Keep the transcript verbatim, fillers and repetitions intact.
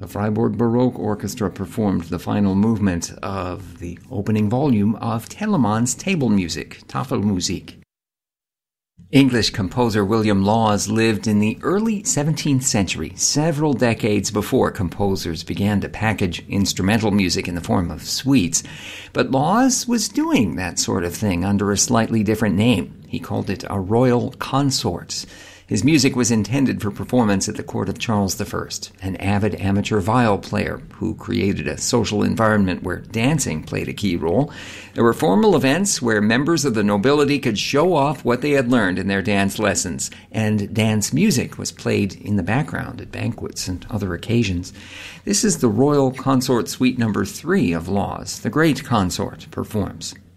The Freiburg Baroque Orchestra performed the final movement of the opening volume of Telemann's table music, Tafelmusik. English composer William Laws lived in the early seventeenth century, several decades before composers began to package instrumental music in the form of suites. But Laws was doing that sort of thing under a slightly different name. He called it a royal consort. His music was intended for performance at the court of Charles the First, an avid amateur viol player who created a social environment where dancing played a key role. There were formal events where members of the nobility could show off what they had learned in their dance lessons, and dance music was played in the background at banquets and other occasions. This is the Royal Consort Suite number three of Laws. The Great Consort performs.